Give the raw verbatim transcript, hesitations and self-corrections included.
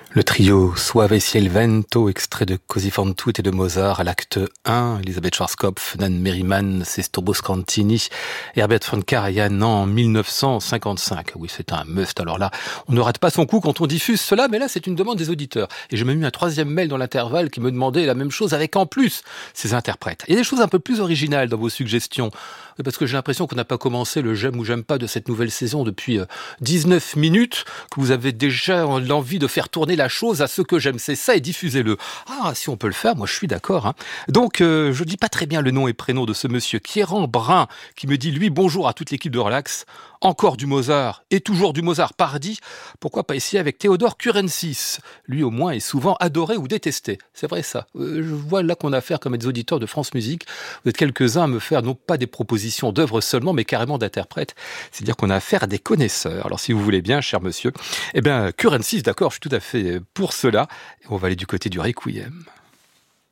Le trio Suave Ciel Vento, extrait de Così fan tutte de Mozart à l'acte un, Elisabeth Schwarzkopf, Nan Merriman, Sesto Boscantini, Herbert von Karajan en mille neuf cent cinquante-cinq. Oui, c'est un must. Alors là, on ne rate pas son coup quand on diffuse cela, mais là, c'est une demande des auditeurs. Et j'ai même eu un troisième mail dans l'intervalle qui me demandait la même chose avec en plus ces interprètes. Il y a des choses un peu plus originales dans vos suggestions, parce que j'ai l'impression qu'on n'a pas commencé le j'aime ou j'aime pas de cette nouvelle saison depuis dix-neuf minutes, que vous avez déjà l'envie de faire tourner la chose à ce que j'aime, c'est ça, et diffusez-le. Ah, si on peut le faire, moi je suis d'accord. Hein. Donc, euh, je dis pas très bien le nom et prénom de ce monsieur, Kieran Brun, qui me dit, lui, bonjour à toute l'équipe de Relax. Encore du Mozart, et toujours du Mozart, pardi. Pourquoi pas essayer avec Théodore Kurensis? Lui, au moins, est souvent adoré ou détesté. C'est vrai, ça. Euh, je vois là qu'on a affaire comme des auditeurs de France Musique. Vous êtes quelques-uns à me faire, non pas des propositions d'œuvres seulement, mais carrément d'interprètes. C'est-à-dire qu'on a affaire à des connaisseurs. Alors, si vous voulez bien, cher monsieur, eh bien, Kurensis, d'accord, je suis tout à fait pour cela. Et on va aller du côté du Requiem.